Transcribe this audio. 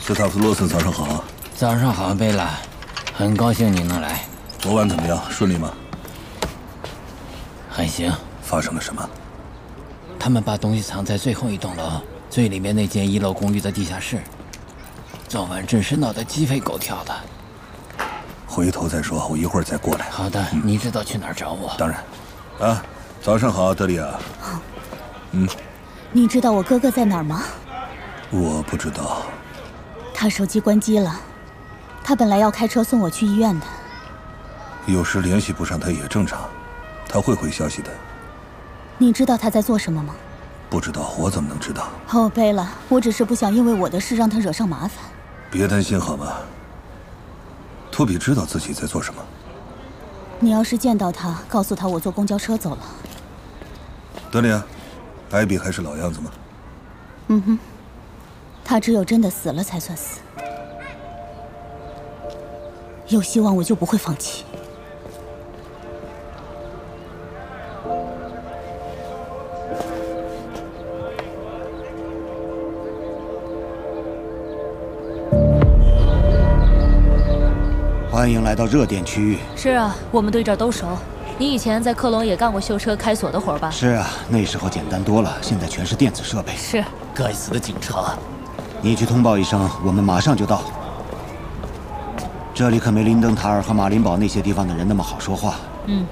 斯塔夫罗森，早上好。 早上好，贝拉，很高兴你能来。 昨晚怎么样？顺利吗？ 还行。 发生了什么？ 他们把东西藏在最后一栋楼，最里面那间1楼公寓的地下室。昨晚真是闹得鸡飞狗跳的。 回头再说，我一会儿再过来。 好的，你知道去哪儿找我？ 当然。啊，早上好，德里亚。 你知道我哥哥在哪儿吗？ 我不知道。 他手机关机了，他本来要开车送我去医院的。 有时联系不上他也正常，他会回消息的。 你知道他在做什么吗？ 不知道，我怎么能知道？ 哦，贝拉，我只是不想因为我的事让他惹上麻烦。 别担心好吗？托比知道自己在做什么。 你要是见到他，告诉他我坐公交车走了。 德里亚，艾比还是老样子吗？ 嗯哼，他只有真的死了才算死。有希望我就不会放弃。 欢迎来到热电区域。 是啊，我们对这儿都熟。你以前在克隆也干过修车开锁的活吧？ 是啊，那时候简单多了，现在全是电子设备。 是。 该死的警察！ 你去通报一声，我们马上就到。这里可没林登塔尔和马林堡那些地方的人那么好说话。